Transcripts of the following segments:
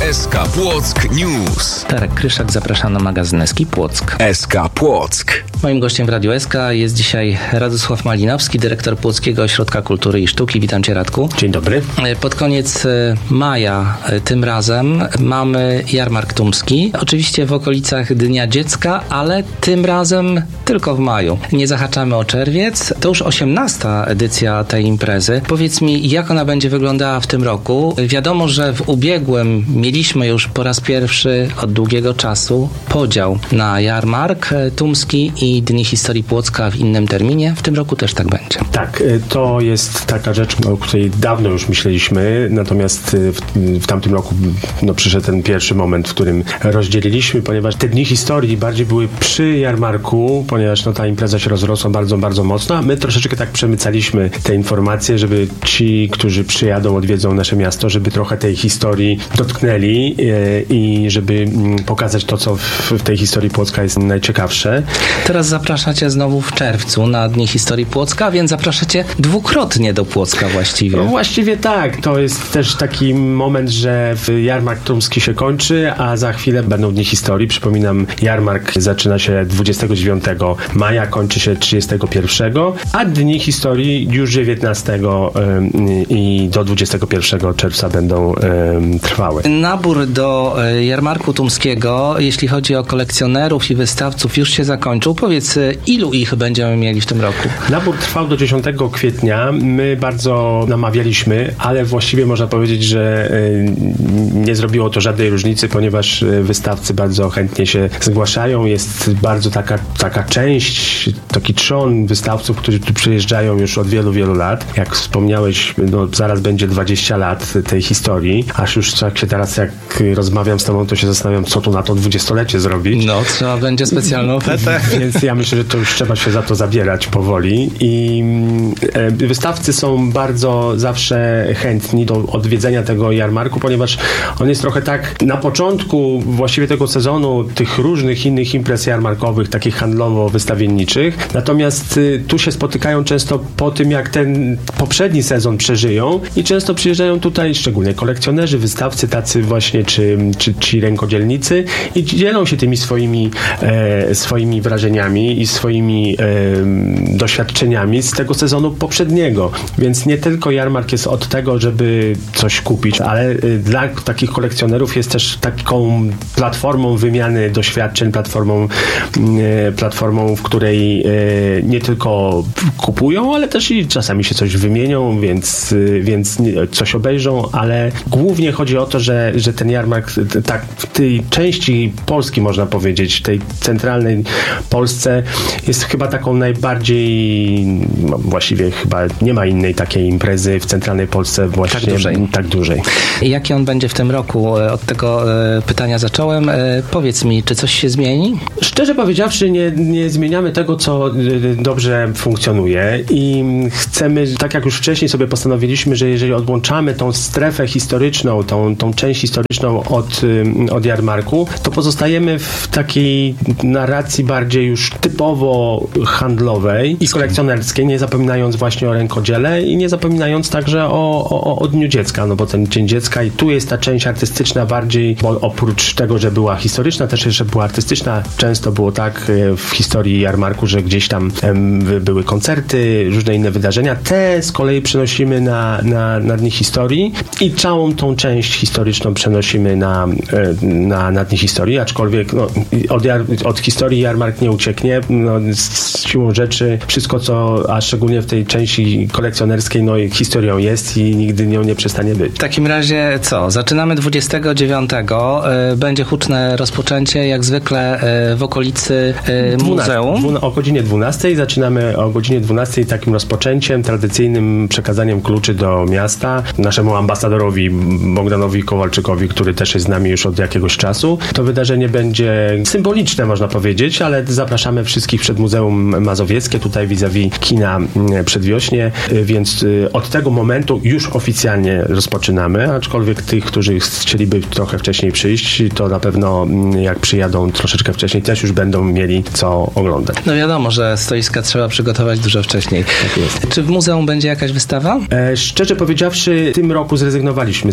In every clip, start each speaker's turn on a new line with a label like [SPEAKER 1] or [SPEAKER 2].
[SPEAKER 1] SK Płock News.
[SPEAKER 2] Darek Kryszak, zapraszam na magazyn SK Płock.
[SPEAKER 1] SK Płock.
[SPEAKER 2] Moim gościem w Radiu SK jest dzisiaj Radosław Malinowski, dyrektor Płockiego Ośrodka Kultury i Sztuki. Witam Cię, Radku.
[SPEAKER 3] Dzień dobry.
[SPEAKER 2] Pod koniec maja tym razem mamy jarmark tumski. Oczywiście w okolicach Dnia Dziecka, ale tym razem tylko w maju. Nie zahaczamy o czerwiec. To już 18. edycja tej imprezy. Powiedz mi, jak ona będzie wyglądała w tym roku? Wiadomo, że w ubiegłym mieliśmy już po raz pierwszy od długiego czasu podział na jarmark tumski i Dni Historii Płocka w innym terminie. W tym roku też tak będzie.
[SPEAKER 3] Tak, to jest taka rzecz, o której dawno już myśleliśmy, natomiast w tamtym roku przyszedł ten pierwszy moment, w którym rozdzieliliśmy, ponieważ te Dni Historii bardziej były przy jarmarku, ponieważ ta impreza się rozrosła bardzo, bardzo mocno, a my troszeczkę tak przemycaliśmy te informacje, żeby ci, którzy przyjadą, odwiedzą nasze miasto, żeby trochę tej historii dotknęli i żeby pokazać to, co w tej historii Płocka jest najciekawsze.
[SPEAKER 2] Teraz zapraszacie znowu w czerwcu na Dni Historii Płocka, więc zapraszacie dwukrotnie do Płocka właściwie.
[SPEAKER 3] No właściwie tak. To jest też taki moment, że jarmark tumski się kończy, a za chwilę będą Dni Historii. Przypominam, jarmark zaczyna się 29 maja, kończy się 31, a Dni Historii już 19 i do 21 czerwca będą trwały.
[SPEAKER 2] Nabór do jarmarku tumskiego, jeśli chodzi o kolekcjonerów i wystawców, już się zakończył. Powiedz, ilu ich będziemy mieli w tym roku?
[SPEAKER 3] Nabór trwał do 10 kwietnia. My bardzo namawialiśmy, ale właściwie można powiedzieć, że nie zrobiło to żadnej różnicy, ponieważ wystawcy bardzo chętnie się zgłaszają. Jest bardzo taka część, taki trzon wystawców, którzy tu przyjeżdżają już od wielu, wielu lat. Jak wspomniałeś, zaraz będzie 20 lat tej historii. Aż już teraz jak rozmawiam z tobą, to się zastanawiam, co tu na to 20-lecie zrobić.
[SPEAKER 2] No, trzeba będzie specjalną ofertę.
[SPEAKER 3] Więc ja myślę, że to już trzeba się za to zabierać powoli i wystawcy są bardzo zawsze chętni do odwiedzenia tego jarmarku, ponieważ on jest trochę tak na początku właściwie tego sezonu tych różnych innych imprez jarmarkowych, takich handlowo-wystawienniczych. Natomiast tu się spotykają często po tym, jak ten poprzedni sezon przeżyją i często przyjeżdżają tutaj szczególnie kolekcjonerzy, wystawcy tacy właśnie, czy ci rękodzielnicy i dzielą się tymi swoimi wrażeniami i swoimi doświadczeniami z tego sezonu poprzedniego. Więc nie tylko jarmark jest od tego, żeby coś kupić, ale dla takich kolekcjonerów jest też taką platformą wymiany doświadczeń, platformą, w której nie tylko kupują, ale też i czasami się coś wymienią, więc coś obejrzą, ale głównie chodzi o to, że ten jarmark tak w tej części Polski, można powiedzieć, tej centralnej Polsce jest chyba taką najbardziej, właściwie chyba nie ma innej takiej imprezy w centralnej Polsce właśnie tak dużej.
[SPEAKER 2] Jaki on będzie w tym roku? Od tego pytania zacząłem. Powiedz mi, czy coś się zmieni?
[SPEAKER 3] Szczerze powiedziawszy, nie zmieniamy tego, co dobrze funkcjonuje i chcemy, tak jak już wcześniej sobie postanowiliśmy, że jeżeli odłączamy tą strefę historyczną, tą część historyczną od jarmarku, to pozostajemy w takiej narracji bardziej już typowo handlowej i kolekcjonerskiej, nie zapominając właśnie o rękodziele i nie zapominając także o Dniu Dziecka, bo ten Dzień Dziecka i tu jest ta część artystyczna bardziej, bo oprócz tego, że była historyczna, też jeszcze była artystyczna. Często było tak w historii jarmarku, że gdzieś tam były koncerty, różne inne wydarzenia. Te z kolei przenosimy na Dni Historii i całą tą część historyczną przenosimy na Dni Historii, aczkolwiek od historii jarmark nie ucieknie. Z siłą rzeczy wszystko, a szczególnie w tej części kolekcjonerskiej, historią jest i nigdy nią nie przestanie być.
[SPEAKER 2] W takim razie co? Zaczynamy 29. Będzie huczne rozpoczęcie, jak zwykle w okolicy muzeum.
[SPEAKER 3] O godzinie 12. Zaczynamy o godzinie 12 takim rozpoczęciem, tradycyjnym przekazaniem kluczy do miasta naszemu ambasadorowi Bogdanowi Kowalczykowi, który też jest z nami już od jakiegoś czasu. To wydarzenie będzie symboliczne, można powiedzieć, ale zapraszam zapraszamy wszystkich przed Muzeum Mazowieckie, tutaj vis-a-vis kina Przedwiośnie, więc od tego momentu już oficjalnie rozpoczynamy, aczkolwiek tych, którzy chcieliby trochę wcześniej przyjść, to na pewno jak przyjadą troszeczkę wcześniej, też już będą mieli co oglądać.
[SPEAKER 2] No wiadomo, że stoiska trzeba przygotować dużo wcześniej.
[SPEAKER 3] Tak jest.
[SPEAKER 2] Czy w muzeum będzie jakaś wystawa?
[SPEAKER 3] Szczerze powiedziawszy, w tym roku zrezygnowaliśmy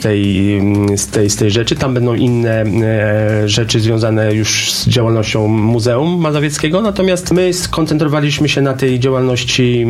[SPEAKER 3] z tej rzeczy. Tam będą inne rzeczy związane już z działalnością Muzeum Mazowieckiego, natomiast my skoncentrowaliśmy się na tej działalności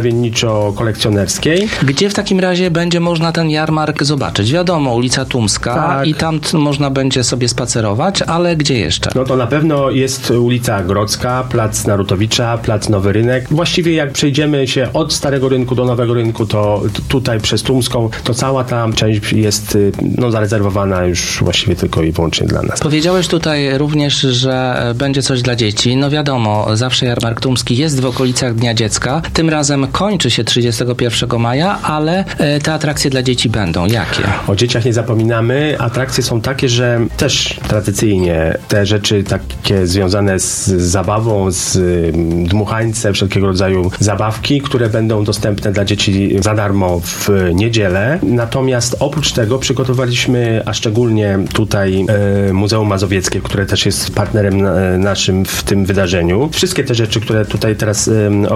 [SPEAKER 3] wystawienniczo-kolekcjonerskiej.
[SPEAKER 2] Gdzie w takim razie będzie można ten jarmark zobaczyć? Wiadomo, ulica Tumska
[SPEAKER 3] Tak.
[SPEAKER 2] I tam można będzie sobie spacerować, ale gdzie jeszcze?
[SPEAKER 3] No to na pewno jest ulica Grodzka, plac Narutowicza, plac Nowy Rynek. Właściwie jak przejdziemy się od Starego Rynku do Nowego Rynku, to tutaj przez Tumską, to cała ta część jest zarezerwowana już właściwie tylko i wyłącznie dla nas.
[SPEAKER 2] Powiedziałeś tutaj również, że będzie coś dla dzieci. No wiadomo, zawsze jarmark tumski jest w okolicach Dnia Dziecka. Tym razem kończy się 31 maja, ale te atrakcje dla dzieci będą. Jakie?
[SPEAKER 3] O dzieciach nie zapominamy. Atrakcje są takie, że też tradycyjnie te rzeczy takie związane z zabawą, z dmuchańcem, wszelkiego rodzaju zabawki, które będą dostępne dla dzieci za darmo w niedzielę. Natomiast oprócz tego przygotowaliśmy, a szczególnie tutaj Muzeum Mazowieckie, które też jest partnerem naszym w tym wydarzeniu. Wszystkie te rzeczy, które tutaj teraz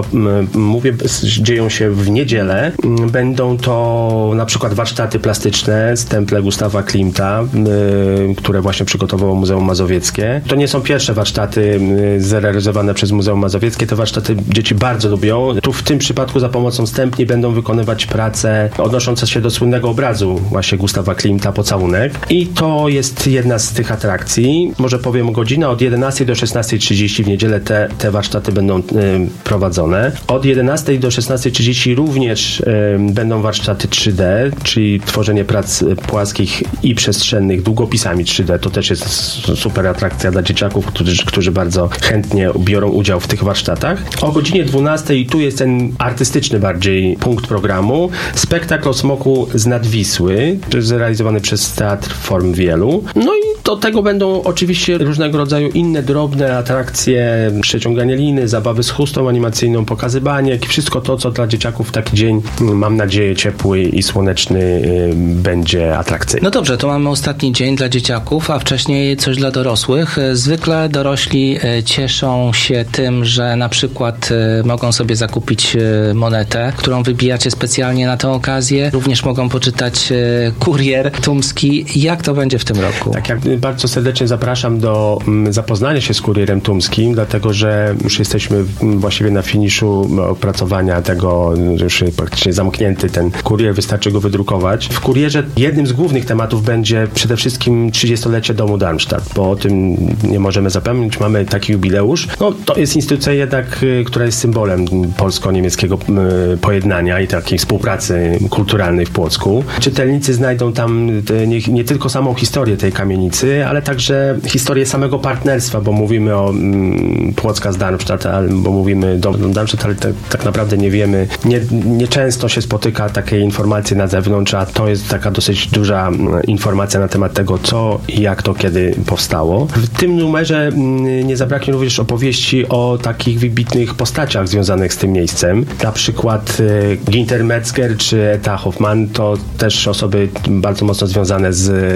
[SPEAKER 3] mówię, dzieją się w niedzielę. Będą to na przykład warsztaty plastyczne z temple Gustawa Klimta, które właśnie przygotowało Muzeum Mazowieckie. To nie są pierwsze warsztaty zrealizowane przez Muzeum Mazowieckie. Te warsztaty dzieci bardzo lubią. Tu w tym przypadku za pomocą stępni będą wykonywać prace odnoszące się do słynnego obrazu właśnie Gustawa Klimta, Pocałunek. I to jest jedna z tych atrakcji. Może powiem godzina od 11 do 16:30 w niedzielę te warsztaty będą prowadzone. Od 11 do 16:30 również będą warsztaty 3D, czyli tworzenie prac płaskich i przestrzennych długopisami 3D. To też jest super atrakcja dla dzieciaków, którzy bardzo chętnie biorą udział w tych warsztatach. O godzinie 12 tu jest ten artystyczny bardziej punkt programu. Spektakl o smoku z nad Wisły, zrealizowany przez Teatr Form Wielu. No i do tego będą oczywiście różnego rodzaju inne drobne atrakcje, przeciąganie liny, zabawy z chustą animacyjną, pokazy baniek, wszystko to, co dla dzieciaków w taki dzień, mam nadzieję, ciepły i słoneczny będzie atrakcyjny.
[SPEAKER 2] No dobrze, to mamy ostatni dzień dla dzieciaków, a wcześniej coś dla dorosłych. Zwykle dorośli cieszą się tym, że na przykład mogą sobie zakupić monetę, którą wybijacie specjalnie na tę okazję. Również mogą poczytać Kurier Tumski. Jak to będzie w tym roku?
[SPEAKER 3] Tak, jak bardzo serdecznie zapraszam do zapoznania się z Kurierem Tumskim, dlatego że już jesteśmy właściwie na finiszu opracowania tego, już praktycznie zamknięty ten kurier, wystarczy go wydrukować. W kurierze jednym z głównych tematów będzie przede wszystkim 30-lecie domu Darmstadt, bo o tym nie możemy zapomnieć, mamy taki jubileusz. No, to jest instytucja jednak, która jest symbolem polsko-niemieckiego pojednania i takiej współpracy kulturalnej w Płocku. Czytelnicy znajdą tam nie tylko samą historię tej kamienicy, ale także historię samego partnerstwa, bo mówimy o Płocka z Darmstadt, bo mówimy dom Darmstadt, ale tak naprawdę nie wiemy, nie często się spotyka takiej informacji na zewnątrz, a to jest taka dosyć duża informacja na temat tego, co i jak to kiedy powstało. W tym numerze nie zabraknie również opowieści o takich wybitnych postaciach związanych z tym miejscem. Na przykład Ginter Metzger czy Eta Hoffmann to też osoby bardzo mocno związane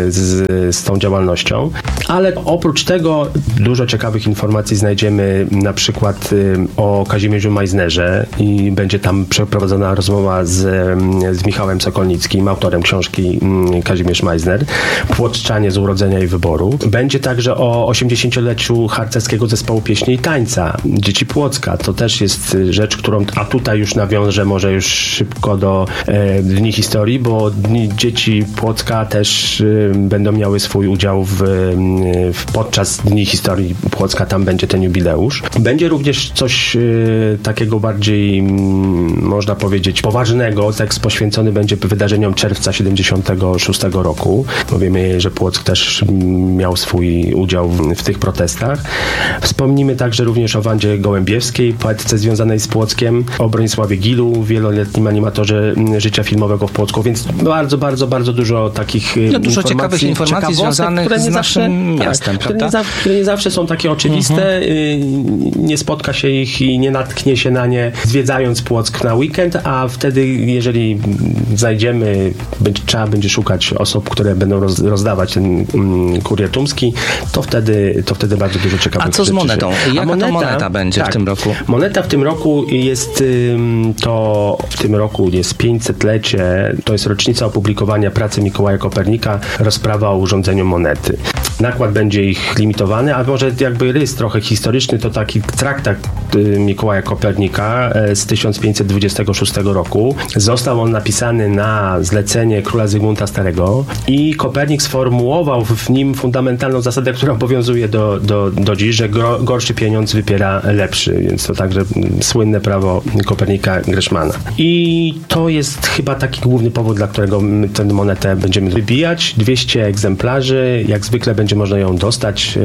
[SPEAKER 3] z tą działalnością. Ale oprócz tego dużo ciekawych informacji znajdziemy na przykład o Kazimierzu Meissnerze i będzie tam przeprowadzona rozmowa z Michałem Sokolnickim, autorem książki Kazimierz Meissner, Płoczczanie z urodzenia i wyboru. Będzie także o 80-leciu harcerskiego zespołu pieśni i tańca Dzieci Płocka. To też jest rzecz, którą, a tutaj już nawiążę może już szybko do Dni Historii, bo Dzieci Płocka też będą miały swój udział podczas Dni Historii Płocka, tam będzie ten jubileusz. Będzie również coś takiego bardziej, można powiedzieć, poważnego. Tekst poświęcony będzie wydarzeniom czerwca 76 roku. Bo wiemy, że Płock też miał swój udział w tych protestach. Wspomnimy także również o Wandzie Gołębiewskiej, poetce związanej z Płockiem, o Bronisławie Gilu, wieloletnim animatorze życia filmowego w Płocku, więc bardzo dużo takich
[SPEAKER 2] dużo ciekawych informacji związanych które nie zawsze miastem, prawda?
[SPEAKER 3] Które nie zawsze są takie oczywiste. Nie spotka się ich i nie natknie się na nie zwiedzając Płock na weekend, a wtedy, jeżeli znajdziemy, trzeba będzie szukać osób, które będą rozdawać ten kurier tumski, to wtedy bardzo dużo ciekawych rzeczy.
[SPEAKER 2] A co z monetą? Jaka to moneta będzie w tym roku?
[SPEAKER 3] Moneta w tym roku jest w tym roku jest 500-lecie, to jest rocznica opublikowania pracy Mikołaja Kopernika, rozprawa o urządzeniu monety. Nakład będzie ich limitowany, a może jakby rys trochę historyczny, to taki traktat Mikołaja Kopernika z 1526 roku. Został on napisany na zlecenie króla Zygmunta Starego i Kopernik sformułował w nim fundamentalną zasadę, która obowiązuje do dziś, że gorszy pieniądz wypiera lepszy, więc to także słynne prawo Kopernika Greszmana. I to jest chyba taki główny powód, dla którego my tę monetę będziemy wybijać. 200 egzemplarzy, jak zwykle będzie można ją dostać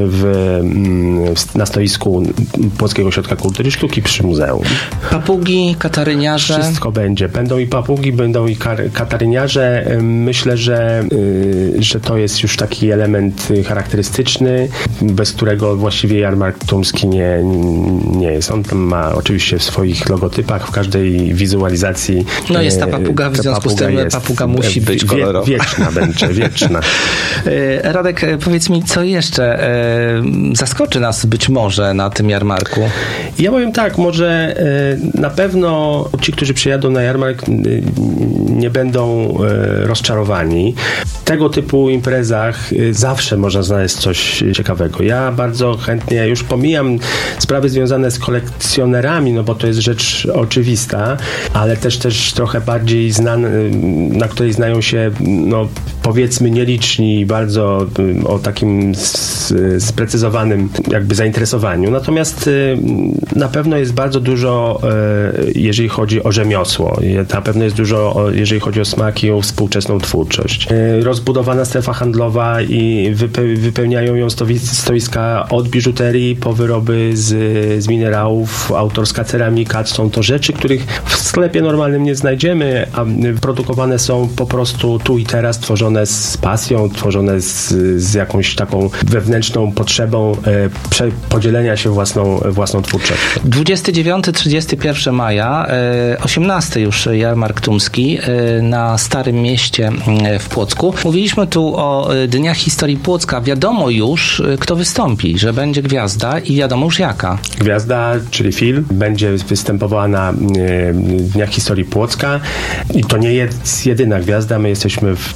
[SPEAKER 3] na stoisku Płockiego Ośrodka Kultury i Sztuki przy muzeum.
[SPEAKER 2] Papugi, kataryniarze.
[SPEAKER 3] Wszystko będzie. Będą i papugi, będą i kataryniarze. Myślę, że to jest już taki element charakterystyczny, bez którego właściwie jarmark tumski nie jest. On tam ma oczywiście w swoich logotypach, w każdej wizualizacji.
[SPEAKER 2] No jest ta papuga, w związku z tym papuga musi być kolorowa.
[SPEAKER 3] Wieczna będzie, wieczna.
[SPEAKER 2] Radek, powiedz mi, co jeszcze zaskoczy nas być może na tym jarmarku?
[SPEAKER 3] Ja powiem tak, może na pewno ci, którzy przyjadą na jarmark, nie będą rozczarowani. W tego typu imprezach zawsze można znaleźć coś ciekawego. Ja bardzo chętnie, już pomijam sprawy związane z kolekcjonerami, no bo to jest rzecz oczywista, ale też trochę bardziej znane, na której znają się, no powiedzmy, nieliczni, bardzo o takim sprecyzowanym jakby zainteresowaniu. Natomiast na pewno jest bardzo dużo, jeżeli chodzi o rzemiosło. Na pewno jest dużo, jeżeli chodzi o smaki, o współczesną twórczość. Rozbudowana strefa handlowa i wypełniają ją stoiska od biżuterii po wyroby z minerałów, autorska ceramika. Są to rzeczy, których w sklepie normalnym nie znajdziemy, a produkowane są po prostu tu i teraz, tworzone z pasją, tworzone z jakąś taką wewnętrzną potrzebą podzielenia się własną twórczością.
[SPEAKER 2] 29-31 maja, 18 już jarmark tumski na Starym Mieście w Płocku. Mówiliśmy tu o Dniach Historii Płocka. Wiadomo już, kto wystąpi, że będzie gwiazda i wiadomo już jaka.
[SPEAKER 3] Gwiazda, czyli film, będzie występowała na Dniach Historii Płocka i to nie jest jedyna gwiazda. My jesteśmy w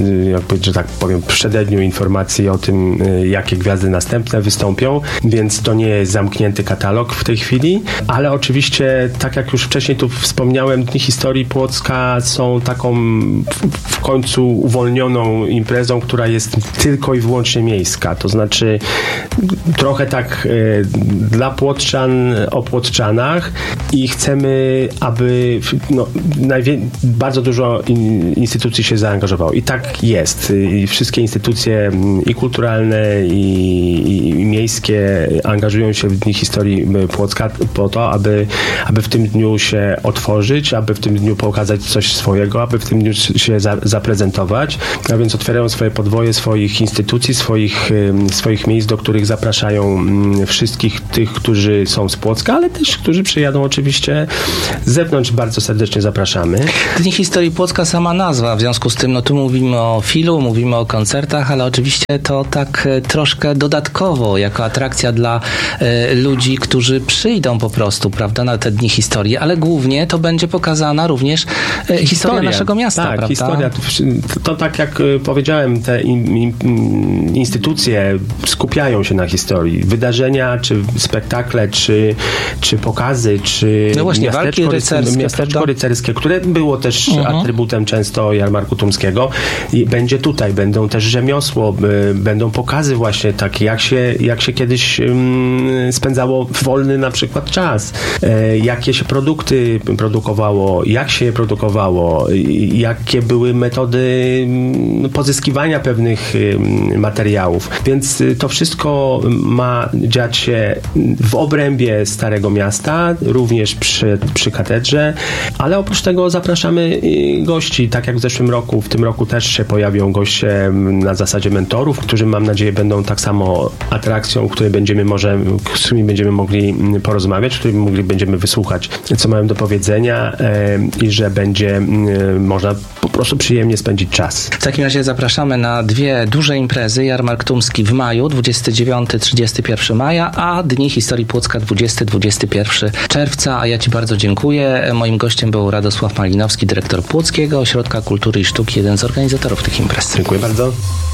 [SPEAKER 3] przededniu informacji o tym, jakie gwiazdy następne wystąpią, więc to nie jest zamknięty katalog w tej chwili, ale oczywiście, tak jak już wcześniej tu wspomniałem, Dni Historii Płocka są taką w końcu uwolnioną imprezą, która jest tylko i wyłącznie miejska. To znaczy trochę tak dla płotrzan o płotrzanach i chcemy, aby bardzo dużo instytucji się zaangażowało. I tak jest. I wszystkie instytucje i kulturalne, i miejskie angażują się w Dni Historii Płocka po to, aby w tym dniu się otworzyć, aby w tym dniu pokazać coś swojego, aby w tym dniu się zaprezentować. A więc otwierają swoje podwoje swoich instytucji, swoich miejsc, do których zapraszają wszystkich tych, którzy są z Płocka, ale też którzy przyjadą oczywiście z zewnątrz. Bardzo serdecznie zapraszamy.
[SPEAKER 2] Dni Historii Płocka, sama nazwa, w związku z tym, tu mówimy o filu, mówimy o koncertach, ale oczywiście to tak troszkę dodatkowo, jako atrakcja dla ludzi, którzy przyjdą po prostu, prawda, na te Dni Historii, ale głównie to będzie pokazana również historia naszego miasta,
[SPEAKER 3] tak,
[SPEAKER 2] prawda?
[SPEAKER 3] Historia. To tak jak powiedziałem, te instytucje skupiają się na historii. Wydarzenia, czy spektakle, czy pokazy, czy
[SPEAKER 2] właśnie,
[SPEAKER 3] miasteczko rycerskie, które było też atrybutem często jarmarku tumskiego. I będzie tutaj, będą też rzemiosło, będą pokazy właśnie takie, jak się kiedyś spędzało wolny na przykład czas, jakie się produkty produkowało, jak się je produkowało, jakie były metody pozyskiwania pewnych materiałów. Więc to wszystko ma dziać się w obrębie Starego Miasta, również przy katedrze, ale oprócz tego zapraszamy gości, tak jak w zeszłym roku. W tym roku też się pojawią goście na zasadzie mentorów, którzy mam nadzieję będą tak samo atrakcją, z którymi będziemy mogli porozmawiać, z którymi będziemy wysłuchać, co mają do powiedzenia i że będzie można po prostu przyjemnie spędzić czas.
[SPEAKER 2] W takim razie zapraszamy na 2 duże imprezy. Jarmark Tumski w maju, 29-31 maja, a Dni Historii Płocka 20-21 czerwca. A ja Ci bardzo dziękuję. Moim gościem był Radosław Malinowski, dyrektor Płockiego Ośrodka Kultury i Sztuki, jeden z organizatorów tych imprez.
[SPEAKER 3] Dziękuję bardzo.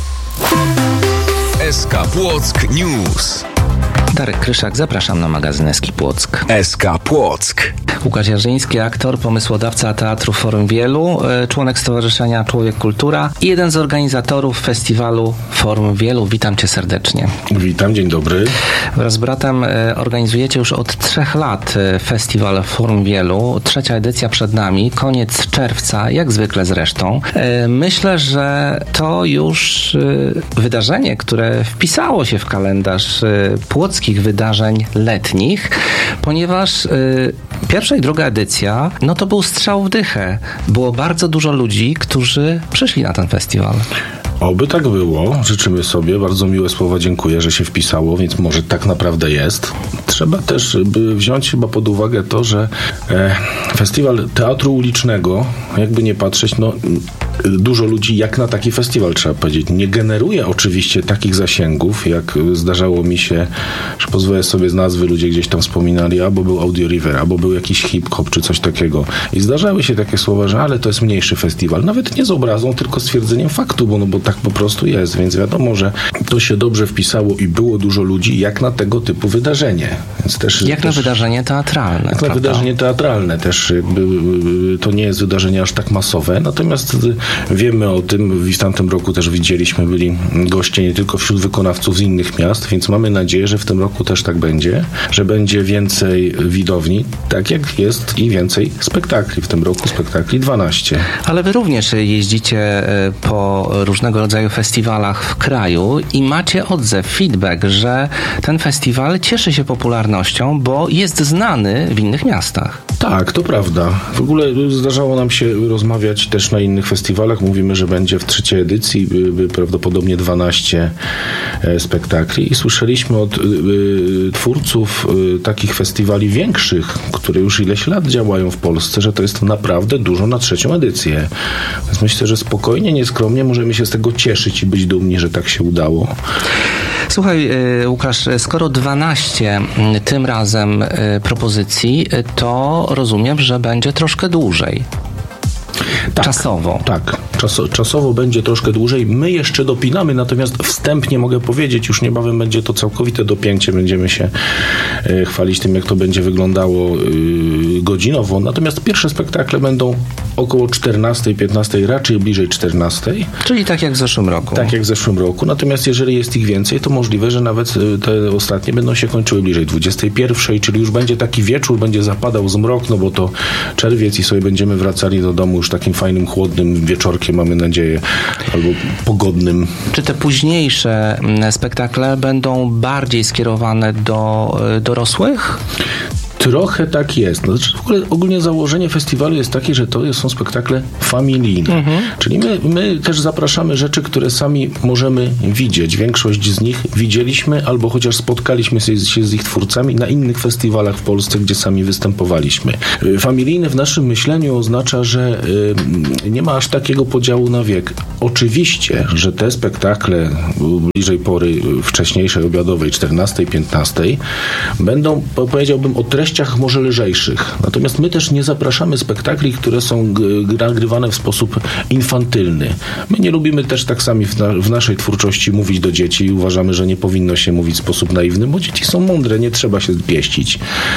[SPEAKER 1] SK Płock News.
[SPEAKER 2] Darek Kryszak, zapraszam na magazyn SK Płock.
[SPEAKER 1] SK Płock.
[SPEAKER 2] Łukasz Jarzyński, aktor, pomysłodawca Teatru Forum Wielu, członek Stowarzyszenia Człowiek Kultura i jeden z organizatorów festiwalu Forum Wielu. Witam Cię serdecznie.
[SPEAKER 4] Witam, dzień dobry.
[SPEAKER 2] Wraz z bratem organizujecie już od 3 lat festiwal Forum Wielu. 3. edycja przed nami, koniec czerwca, jak zwykle zresztą. Myślę, że to już wydarzenie, które wpisało się w kalendarz płockich wydarzeń letnich, ponieważ pierwsza i druga edycja, no to był strzał w dychę. Było bardzo dużo ludzi, którzy przyszli na ten festiwal.
[SPEAKER 4] Oby tak było. Życzymy sobie. Bardzo miłe słowa, dziękuję, że się wpisało, więc może tak naprawdę jest. Trzeba też wziąć chyba pod uwagę to, że festiwal teatru ulicznego, jakby nie patrzeć, dużo ludzi jak na taki festiwal, trzeba powiedzieć. Nie generuje oczywiście takich zasięgów, jak zdarzało mi się, że pozwolę sobie z nazwy, ludzie gdzieś tam wspominali, albo był Audio River, albo był jakiś hip-hop, czy coś takiego. I zdarzały się takie słowa, że ale to jest mniejszy festiwal. Nawet nie z obrazą, tylko stwierdzeniem faktu, bo tak po prostu jest, więc wiadomo, że to się dobrze wpisało i było dużo ludzi jak na tego typu wydarzenie. Więc też,
[SPEAKER 2] na wydarzenie teatralne.
[SPEAKER 4] Jak na wydarzenie teatralne też jakby to nie jest wydarzenie aż tak masowe, natomiast wiemy o tym, w tamtym roku też widzieliśmy, byli goście nie tylko wśród wykonawców z innych miast, więc mamy nadzieję, że w tym roku też tak będzie, że będzie więcej widowni, tak jak jest i więcej spektakli. W tym roku spektakli 12.
[SPEAKER 2] Ale wy również jeździcie po różnego rodzaju festiwalach w kraju i macie odzew, feedback, że ten festiwal cieszy się popularnością, bo jest znany w innych miastach.
[SPEAKER 4] Tak, to prawda. W ogóle zdarzało nam się rozmawiać też na innych festiwalach. Mówimy, że będzie w 3. edycji prawdopodobnie 12 spektakli i słyszeliśmy od twórców takich festiwali większych, które już ileś lat działają w Polsce, że to jest naprawdę dużo na 3. edycję. Więc myślę, że spokojnie, nieskromnie możemy się z tego cieszyć i być dumni, że tak się udało.
[SPEAKER 2] Słuchaj, Łukasz, skoro 12 tym razem propozycji, to rozumiem, że będzie troszkę dłużej.
[SPEAKER 4] Tak,
[SPEAKER 2] czasowo.
[SPEAKER 4] Tak, czasowo będzie troszkę dłużej. My jeszcze dopinamy, natomiast wstępnie mogę powiedzieć, już niebawem będzie to całkowite dopięcie. Będziemy się chwalić tym, jak to będzie wyglądało godzinowo. Natomiast pierwsze spektakle będą około 14-15, raczej bliżej 14.
[SPEAKER 2] Czyli tak jak w zeszłym roku.
[SPEAKER 4] Tak jak w zeszłym roku. Natomiast jeżeli jest ich więcej, to możliwe, że nawet te ostatnie będą się kończyły bliżej 21, czyli już będzie taki wieczór, będzie zapadał zmrok, bo to czerwiec i sobie będziemy wracali do domu już takim fajnym, chłodnym wieczorkiem, mamy nadzieję, albo pogodnym.
[SPEAKER 2] Czy te późniejsze spektakle będą bardziej skierowane do dorosłych?
[SPEAKER 4] Trochę tak jest. W ogóle ogólnie założenie festiwalu jest takie, że to są spektakle familijne. Czyli my też zapraszamy rzeczy, które sami możemy widzieć. Większość z nich widzieliśmy albo chociaż spotkaliśmy się z ich twórcami na innych festiwalach w Polsce, gdzie sami występowaliśmy. Familijne w naszym myśleniu oznacza, że nie ma aż takiego podziału na wiek. Oczywiście, że te spektakle bliżej pory wcześniejszej, obiadowej, 14, 15 będą, powiedziałbym, o treści może lżejszych. Natomiast my też nie zapraszamy spektakli, które są nagrywane w sposób infantylny. My nie lubimy też tak sami w naszej twórczości mówić do dzieci i uważamy, że nie powinno się mówić w sposób naiwny, bo dzieci są mądre, nie trzeba się pieścić.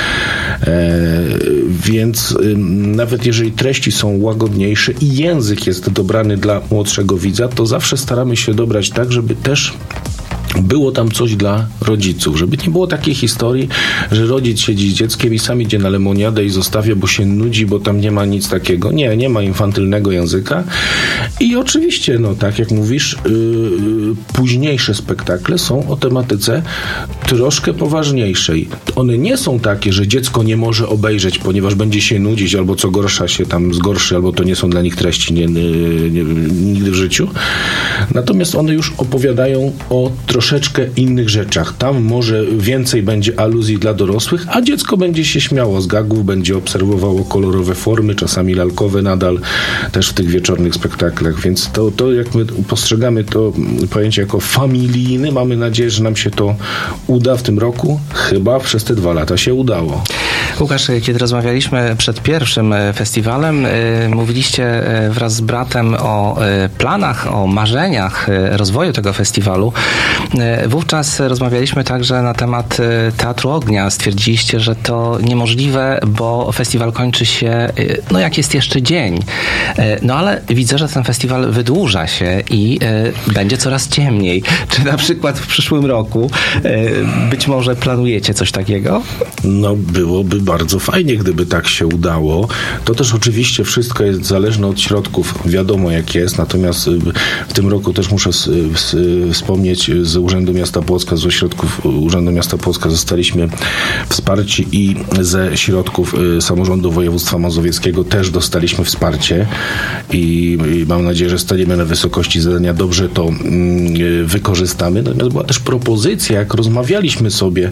[SPEAKER 4] Więc nawet jeżeli treści są łagodniejsze i język jest dobrany dla młodszego widza, to zawsze staramy się dobrać tak, żeby też było tam coś dla rodziców, żeby nie było takiej historii, że rodzic siedzi z dzieckiem i sam idzie na lemoniadę i zostawia, bo się nudzi, bo tam nie ma nic takiego. Nie ma infantylnego języka. I oczywiście, tak jak mówisz, późniejsze spektakle są o tematyce troszkę poważniejszej. One nie są takie, że dziecko nie może obejrzeć, ponieważ będzie się nudzić, albo co gorsza się tam zgorszy, albo to nie są dla nich treści nigdy w życiu. Natomiast one już opowiadają o troszeczkę innych rzeczach. Tam może więcej będzie aluzji dla dorosłych, a dziecko będzie się śmiało z gagów, będzie obserwowało kolorowe formy, czasami lalkowe nadal, też w tych wieczornych spektaklach, więc to jak my postrzegamy to pojęcie jako familijny, mamy nadzieję, że nam się to uda w tym roku. Chyba przez te 2 lata się udało.
[SPEAKER 2] Łukasz, kiedy rozmawialiśmy przed pierwszym festiwalem, mówiliście wraz z bratem o planach, o marzeniach rozwoju tego festiwalu. Wówczas rozmawialiśmy także na temat Teatru Ognia. Stwierdziliście, że to niemożliwe, bo festiwal kończy się, jak jest jeszcze dzień. Ale widzę, że ten festiwal wydłuża się i będzie coraz ciemniej. Czy na przykład w przyszłym roku być może planujecie coś takiego?
[SPEAKER 4] Byłoby bardzo fajnie, gdyby tak się udało. To też oczywiście wszystko jest zależne od środków. Wiadomo jak jest, natomiast w tym roku też muszę wspomnieć z Urzędu Miasta Płocka, z ośrodków Urzędu Miasta Płocka zostaliśmy wsparci i ze środków Samorządu Województwa Mazowieckiego też dostaliśmy wsparcie i mam nadzieję, że staniemy na wysokości zadania, dobrze to wykorzystamy. Natomiast była też propozycja, jak rozmawialiśmy sobie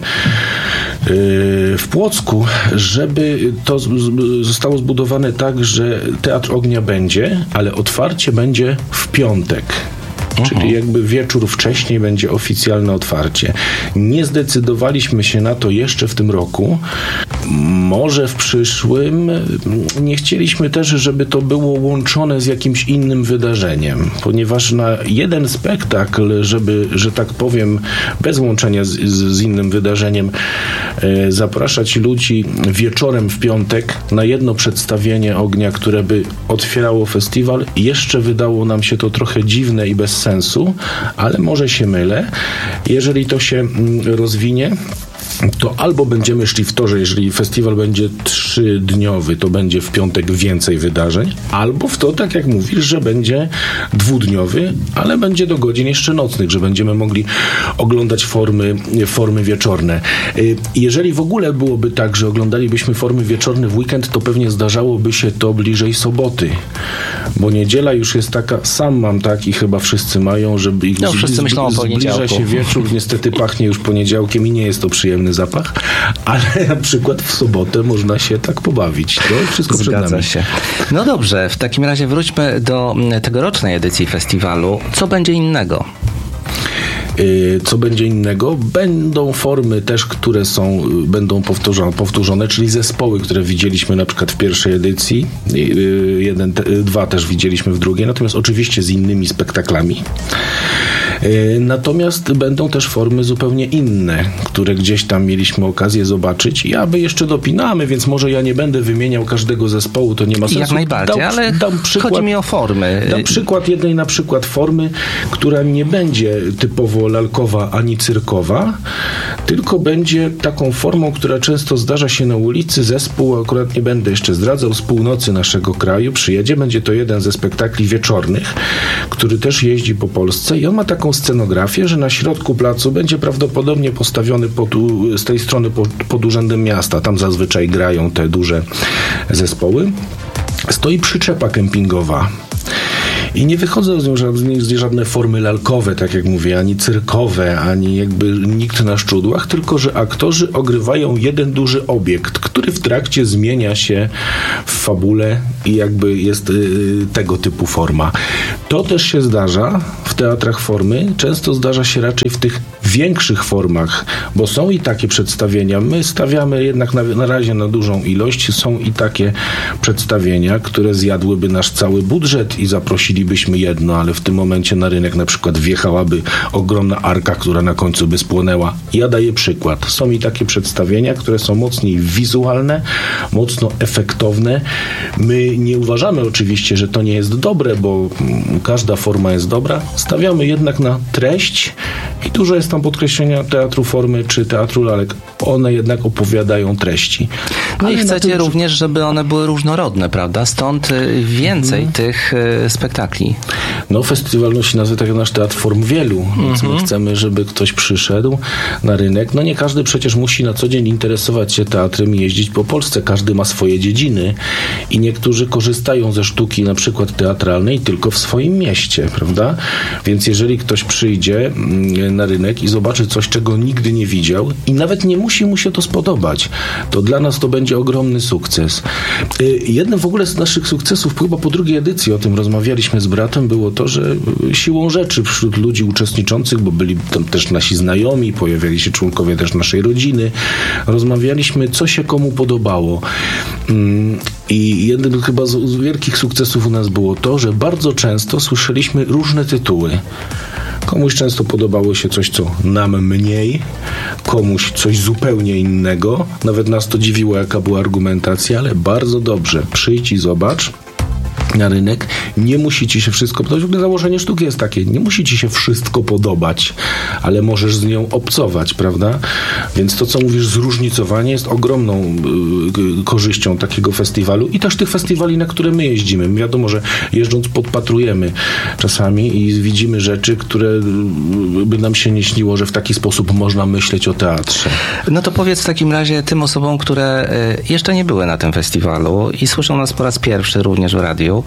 [SPEAKER 4] w Płocku, żeby to zostało zbudowane tak, że Teatr Ognia będzie, ale otwarcie będzie w piątek. Czyli jakby wieczór wcześniej będzie oficjalne otwarcie. Nie zdecydowaliśmy się na to jeszcze w tym roku. Może w przyszłym. Nie chcieliśmy też, żeby to było łączone z jakimś innym wydarzeniem, ponieważ na jeden spektakl, żeby, że tak powiem, bez łączenia z innym wydarzeniem, zapraszać ludzi wieczorem w piątek na jedno przedstawienie Ognia, które by otwierało festiwal, jeszcze wydało nam się to trochę dziwne i bez sensu, ale może się mylę. Jeżeli to się rozwinie, to albo będziemy szli w to, że jeżeli festiwal będzie 3-dniowy, to będzie w piątek więcej wydarzeń, albo w to, tak jak mówisz, że będzie 2-dniowy, ale będzie do godzin jeszcze nocnych, że będziemy mogli oglądać formy wieczorne. Jeżeli w ogóle byłoby tak, że oglądalibyśmy formy wieczorne w weekend, to pewnie zdarzałoby się to bliżej soboty, bo niedziela już jest taka, sam mam tak i chyba wszyscy mają, żeby ich
[SPEAKER 2] wszyscy myślą o poniedziałku.
[SPEAKER 4] Zbliża się wieczór, niestety pachnie już poniedziałkiem i nie jest to przyjemny zapach, ale na przykład w sobotę można się tak pobawić. To wszystko przed nami.
[SPEAKER 2] Zgadza się. No dobrze, w takim razie wróćmy do tegorocznej edycji festiwalu. Co będzie innego?
[SPEAKER 4] Co będzie innego? Będą formy też, które będą powtórzone, czyli zespoły, które widzieliśmy na przykład w pierwszej edycji. 2 też widzieliśmy w drugiej, natomiast oczywiście z innymi spektaklami. Natomiast będą też formy zupełnie inne, które gdzieś tam mieliśmy okazję zobaczyć. My jeszcze dopinamy, więc może ja nie będę wymieniał każdego zespołu, to nie ma sensu.
[SPEAKER 2] Jak najbardziej, ale chodzi mi o formy.
[SPEAKER 4] Dam przykład jednej na przykład formy, która nie będzie typowo lalkowa ani cyrkowa, tylko będzie taką formą, która często zdarza się na ulicy. Zespół, akurat nie będę jeszcze zdradzał, z północy naszego kraju przyjedzie. Będzie to jeden ze spektakli wieczornych, który też jeździ po Polsce i on ma taką scenografię, że na środku placu będzie prawdopodobnie postawiony z tej strony pod Urzędem Miasta. Tam zazwyczaj grają te duże zespoły. Stoi przyczepa kempingowa. I nie wychodzą z niej żadne formy lalkowe, tak jak mówię, ani cyrkowe, ani jakby nikt na szczudłach, tylko że aktorzy ogrywają jeden duży obiekt, który w trakcie zmienia się w fabule i jakby jest tego typu forma. To też się zdarza w teatrach formy, często zdarza się raczej w tych większych formach, bo są i takie przedstawienia. My stawiamy jednak na razie na dużą ilość. Są i takie przedstawienia, które zjadłyby nasz cały budżet i zaprosilibyśmy jedno, ale w tym momencie na rynek na przykład wjechałaby ogromna arka, która na końcu by spłonęła. Ja daję przykład. Są i takie przedstawienia, które są mocniej wizualne, mocno efektowne. My nie uważamy oczywiście, że to nie jest dobre, bo każda forma jest dobra. Stawiamy jednak na treść I dużo jest tam podkreślenia teatru formy czy teatru lalek. One jednak opowiadają treści.
[SPEAKER 2] No i chcecie również, żeby one były różnorodne, prawda? Stąd więcej tych spektakli.
[SPEAKER 4] No, festiwal nosi nazwę tak jak nasz teatr form wielu, więc my chcemy, żeby ktoś przyszedł na rynek. No nie każdy przecież musi na co dzień interesować się teatrem i jeździć po Polsce. Każdy ma swoje dziedziny i niektórzy korzystają ze sztuki na przykład teatralnej tylko w swoim mieście, prawda? Więc jeżeli ktoś przyjdzie na rynek i zobaczy coś, czego nigdy nie widział i nawet nie musi mu się to spodobać, to dla nas to będzie ogromny sukces. Jednym w ogóle z naszych sukcesów, chyba po drugiej edycji o tym rozmawialiśmy z bratem, było to, że siłą rzeczy wśród ludzi uczestniczących, bo byli tam też nasi znajomi, pojawiali się członkowie też naszej rodziny, rozmawialiśmy, co się komu podobało. I jednym chyba z wielkich sukcesów u nas było to, że bardzo często słyszeliśmy różne tytuły. Komuś często podobało się coś, co nam mniej, komuś coś zupełnie innego. Nawet nas to dziwiło, jaka była argumentacja, ale bardzo dobrze. Przyjdź i zobacz na rynek. Nie musi ci się wszystko podobać. W ogóle założenie sztuki jest takie. Nie musi ci się wszystko podobać, ale możesz z nią obcować, prawda? Więc to, co mówisz, zróżnicowanie jest ogromną korzyścią takiego festiwalu i też tych festiwali, na które my jeździmy. My wiadomo, że jeżdżąc podpatrujemy czasami i widzimy rzeczy, które by nam się nie śniło, że w taki sposób można myśleć o teatrze.
[SPEAKER 2] No to powiedz w takim razie tym osobom, które jeszcze nie były na tym festiwalu i słyszą nas po raz pierwszy również w radiu,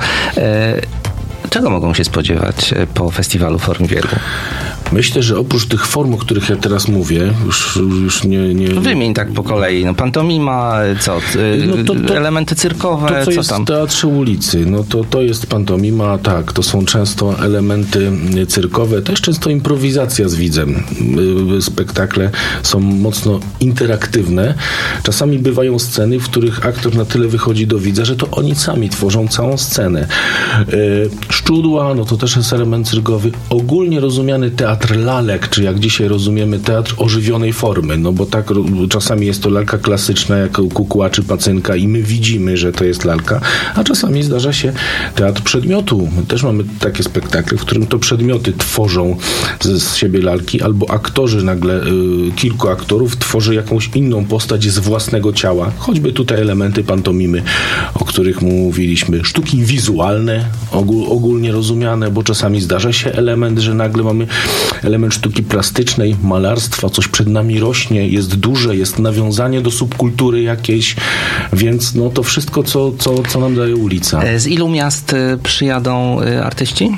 [SPEAKER 2] czego mogą się spodziewać po festiwalu Form Wielu?
[SPEAKER 4] Myślę, że oprócz tych form, o których ja teraz mówię, już nie...
[SPEAKER 2] Wymień tak po kolei. No, pantomima, co? Elementy cyrkowe,
[SPEAKER 4] to, co
[SPEAKER 2] co
[SPEAKER 4] jest
[SPEAKER 2] tam?
[SPEAKER 4] w teatrze ulicy, no to jest pantomima, tak, to są często elementy cyrkowe, też często improwizacja z widzem. Spektakle są mocno interaktywne. Czasami bywają sceny, w których aktor na tyle wychodzi do widza, że to oni sami tworzą całą scenę. Szczudła, no to też jest element cyrkowy. Ogólnie rozumiany teatr lalek, czy jak dzisiaj rozumiemy teatr ożywionej formy, no bo tak czasami jest to lalka klasyczna, jak kukła czy pacynka i my widzimy, że to jest lalka, a czasami zdarza się teatr przedmiotu. My też mamy takie spektakle, w którym to przedmioty tworzą z siebie lalki, albo aktorzy nagle, kilku aktorów tworzy jakąś inną postać z własnego ciała. Choćby tutaj elementy pantomimy, o których mówiliśmy. Sztuki wizualne, ogólnie rozumiane, bo czasami zdarza się element, że nagle mamy element sztuki plastycznej, malarstwa, coś przed nami rośnie, jest duże, jest nawiązanie do subkultury jakiejś, więc no to wszystko, co nam daje ulica.
[SPEAKER 2] Z ilu miast przyjadą artyści?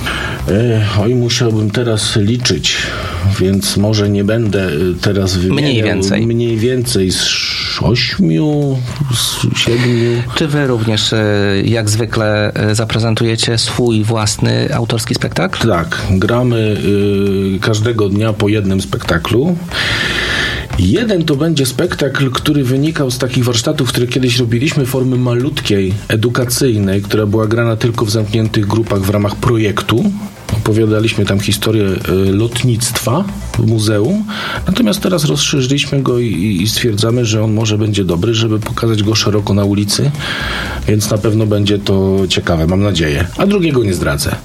[SPEAKER 4] Oj, musiałbym teraz liczyć, więc może nie będę teraz wymieniał. Mniej więcej z 8, z 7.
[SPEAKER 2] Czy wy również, jak zwykle, zaprezentujecie swój własny autorski spektakl?
[SPEAKER 4] Tak, gramy każdego dnia po jednym spektaklu. Jeden to będzie spektakl, który wynikał z takich warsztatów, które kiedyś robiliśmy, formy malutkiej, edukacyjnej, która była grana tylko w zamkniętych grupach w ramach projektu. Opowiadaliśmy tam historię lotnictwa w muzeum, natomiast teraz rozszerzyliśmy go i stwierdzamy, że on może będzie dobry, żeby pokazać go szeroko na ulicy, więc na pewno będzie to ciekawe, mam nadzieję. A drugiego nie zdradzę.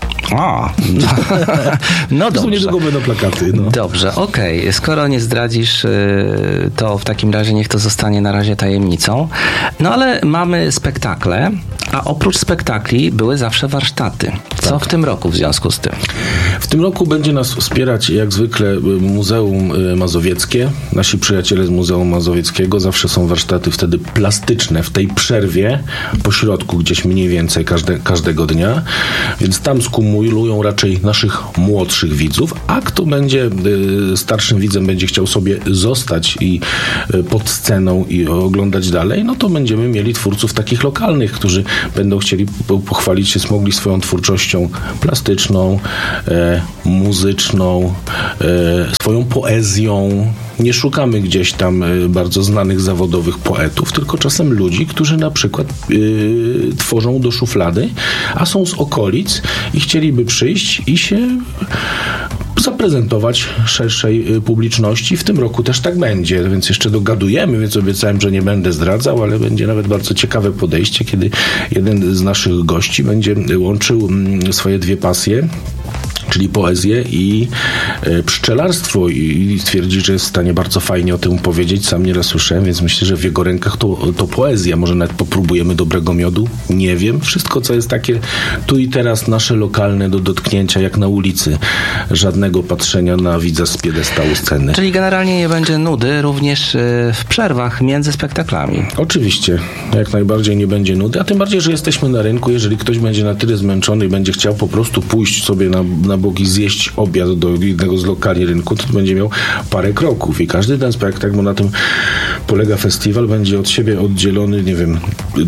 [SPEAKER 2] No dobrze.
[SPEAKER 4] Niedługo będą plakaty. No.
[SPEAKER 2] Dobrze, okej. Skoro nie zdradzisz, to w takim razie niech to zostanie na razie tajemnicą. No ale mamy spektakle, a oprócz spektakli były zawsze warsztaty. Co w tym roku w związku z tym?
[SPEAKER 4] W tym roku będzie nas wspierać jak zwykle Muzeum Mazowieckie. Nasi przyjaciele z Muzeum Mazowieckiego. Zawsze są warsztaty wtedy plastyczne w tej przerwie po środku gdzieś mniej więcej każdego dnia. Więc tam skumulują raczej naszych młodszych widzów, a kto będzie starszym widzem, będzie chciał sobie zostać i pod sceną i oglądać dalej, no to będziemy mieli twórców takich lokalnych, którzy będą chcieli pochwalić się, mogli swoją twórczością plastyczną, muzyczną, swoją poezją. Nie szukamy gdzieś tam bardzo znanych zawodowych poetów, tylko czasem ludzi, którzy na przykład tworzą do szuflady, a są z okolic i chcieliby przyjść i się zaprezentować szerszej publiczności. W tym roku też tak będzie, więc jeszcze dogadujemy, więc obiecałem, że nie będę zdradzał, ale będzie nawet bardzo ciekawe podejście, kiedy jeden z naszych gości będzie łączył swoje dwie pasje, czyli poezję i pszczelarstwo i twierdzi, że jest w stanie bardzo fajnie o tym powiedzieć. Sam nieraz słyszałem, więc myślę, że w jego rękach to poezja. Może nawet popróbujemy dobrego miodu? Nie wiem. Wszystko, co jest takie tu i teraz nasze lokalne do dotknięcia, jak na ulicy. Żadnego patrzenia na widza z piedestału sceny.
[SPEAKER 2] Czyli generalnie nie będzie nudy również w przerwach między spektaklami.
[SPEAKER 4] Oczywiście. Jak najbardziej nie będzie nudy, a tym bardziej, że jesteśmy na rynku. Jeżeli ktoś będzie na tyle zmęczony i będzie chciał po prostu pójść sobie na bok i zjeść obiad do jednego z lokali rynku, to będzie miał parę kroków i każdy ten spektakl, bo na tym polega festiwal, będzie od siebie oddzielony, nie wiem,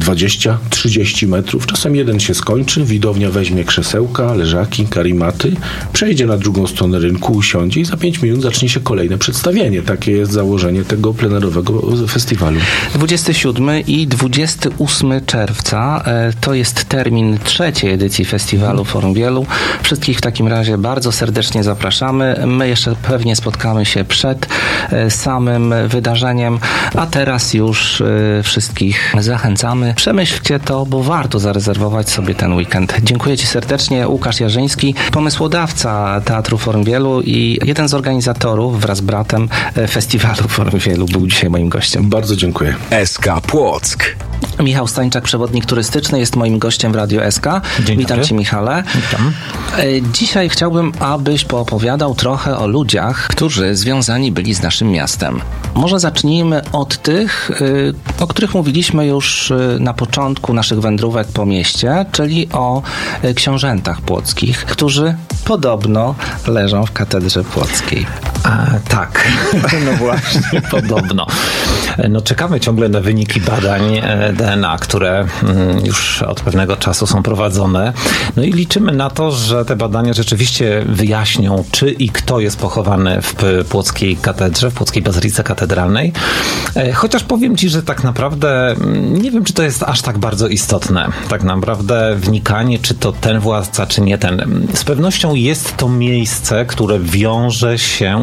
[SPEAKER 4] 20-30 metrów. Czasem jeden się skończy, widownia weźmie krzesełka, leżaki, karimaty, przejdzie na drugą stronę rynku, usiądzie i za 5 minut zacznie się kolejne przedstawienie. Takie jest założenie tego plenerowego festiwalu.
[SPEAKER 2] 27 i 28 czerwca to jest termin trzeciej edycji festiwalu Forum Wielu. Wszystkich w takim razie bardzo serdecznie zapraszamy. My jeszcze pewnie spotkamy się przed samym wydarzeniem, a teraz już wszystkich zachęcamy. Przemyślcie to, bo warto zarezerwować sobie ten weekend. Dziękuję Ci serdecznie. Łukasz Jarzyński, pomysłodawca Teatru Forum Wielu i jeden z organizatorów wraz z bratem festiwalu Forum Wielu był dzisiaj moim gościem.
[SPEAKER 4] Bardzo dziękuję.
[SPEAKER 1] SK Płock.
[SPEAKER 2] Michał Stańczak, przewodnik turystyczny, jest moim gościem w Radio SK. Witam Cię, Michale.
[SPEAKER 5] Witam.
[SPEAKER 2] Dzisiaj chciałbym, abyś poopowiadał trochę o ludziach, którzy związani byli z naszym miastem. Może zacznijmy od tych, o których mówiliśmy już na początku naszych wędrówek po mieście, czyli o książętach płockich, którzy podobno leżą w katedrze płockiej.
[SPEAKER 5] Tak, no właśnie, podobno. No czekamy ciągle na wyniki badań DNA, które już od pewnego czasu są prowadzone. No i liczymy na to, że te badania rzeczywiście wyjaśnią, czy i kto jest pochowany w płockiej katedrze, w płockiej bazylice katedralnej. Chociaż powiem Ci, że tak naprawdę nie wiem, czy to jest aż tak bardzo istotne. Tak naprawdę wnikanie, czy to ten władca, czy nie ten. Z pewnością jest to miejsce, które wiąże się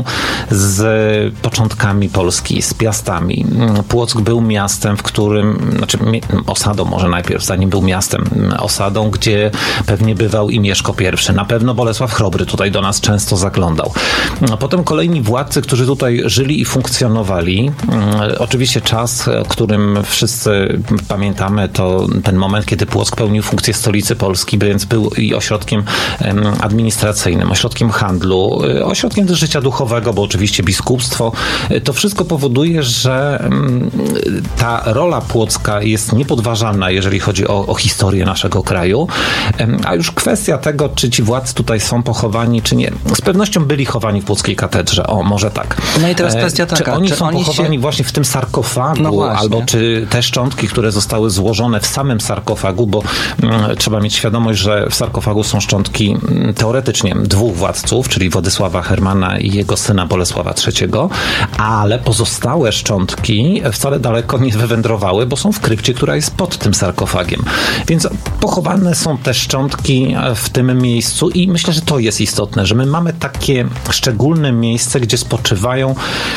[SPEAKER 5] z początkami Polski, z Piastami. Płock był miastem, w którym, znaczy osadą może najpierw, zanim był miastem, osadą, gdzie pewnie bywał i Mieszko I. Na pewno Bolesław Chrobry tutaj do nas często zaglądał. A potem kolejni władcy, którzy tutaj żyli i funkcjonowali. Oczywiście czas, o którym wszyscy pamiętamy, to ten moment, kiedy Płock pełnił funkcję stolicy Polski, więc był i ośrodkiem administracyjnym, ośrodkiem handlu, ośrodkiem też życia duchowego, bo oczywiście biskupstwo. To wszystko powoduje, że ta rola płocka jest niepodważalna, jeżeli chodzi o historię naszego kraju. A już kwestia tego, czy ci władcy tutaj są pochowani, czy nie. Z pewnością byli chowani w płockiej katedrze. O, może tak.
[SPEAKER 2] No i teraz kwestia taka.
[SPEAKER 5] Czy oni są pochowani właśnie w tym sarkofagu, albo czy te szczątki, które zostały złożone w samym sarkofagu, bo trzeba mieć świadomość, że w sarkofagu są szczątki teoretycznie dwóch władców, czyli Władysława Hermana i jego syna Bolesława III, ale pozostałe szczątki wcale daleko nie wywędrowały, bo są w krypcie, która jest pod tym sarkofagiem. Więc pochowane są te szczątki w tym miejscu i myślę, że to jest istotne, że my mamy takie szczególne miejsce, gdzie spoczywają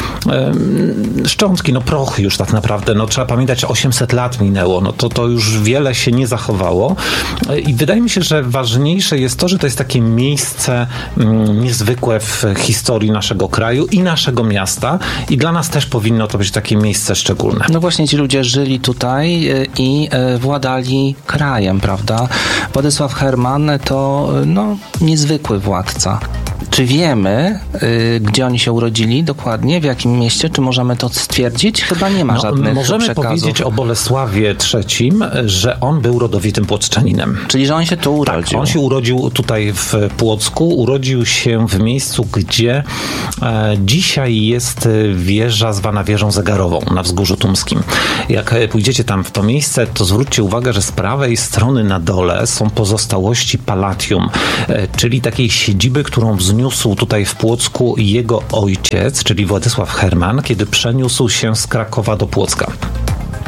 [SPEAKER 5] szczątki, prochy już tak naprawdę. Trzeba pamiętać, 800 lat minęło, to już wiele się nie zachowało i wydaje mi się, że ważniejsze jest to, że to jest takie miejsce niezwykłe w historii naszego kraju i naszego miasta i dla nas też powinno to być takie miejsce szczególne.
[SPEAKER 2] No właśnie, ci ludzie żyli tutaj i władali krajem, prawda? Władysław Herman to niezwykły władca. Czy wiemy, gdzie oni się urodzili dokładnie, w jakim mieście? Czy możemy to stwierdzić? Chyba nie ma żadnych
[SPEAKER 5] możemy
[SPEAKER 2] przekazów.
[SPEAKER 5] Powiedzieć o Bolesławie III, że on był rodowitym płockczaninem.
[SPEAKER 2] Czyli, że on się tu urodził.
[SPEAKER 5] Tak, on się urodził tutaj w Płocku. Urodził się w miejscu, gdzie dzisiaj jest wieża zwana wieżą zegarową na Wzgórzu Tumskim. Jak pójdziecie tam w to miejsce, to zwróćcie uwagę, że z prawej strony na dole są pozostałości Palatium, czyli takiej siedziby, którą wzniósł tutaj w Płocku jego ojciec, czyli Władysław Herman, kiedy przeniósł się z Krakowa do Płocka.